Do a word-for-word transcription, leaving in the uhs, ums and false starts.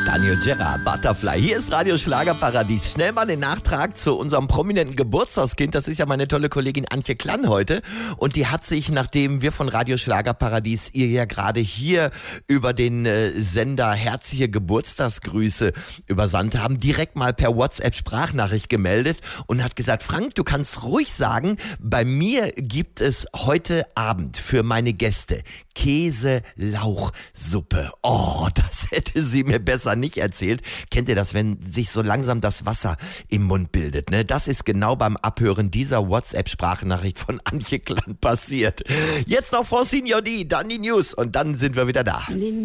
Daniel Gerard, Butterfly. Hier ist Radio Schlagerparadies. Schnell mal den Nachtrag zu unserem prominenten Geburtstagskind. Das ist ja meine tolle Kollegin Antje Klann heute. Und die hat sich, nachdem wir von Radio Schlagerparadies ihr ja gerade hier über den äh, Sender herzliche Geburtstagsgrüße übersandt haben, direkt mal per WhatsApp-Sprachnachricht gemeldet und hat gesagt, Frank, du kannst ruhig sagen, bei mir gibt es heute Abend für meine Gäste Käse-Lauchsuppe. Oh, das hätte sie mir besser nicht erzählt. Kennt ihr das, wenn sich so langsam das Wasser im Mund bildet? Ne? Das ist genau beim Abhören dieser WhatsApp-Sprachnachricht von Antje Klann passiert. Jetzt noch Francine Jordi, dann die News und dann sind wir wieder da.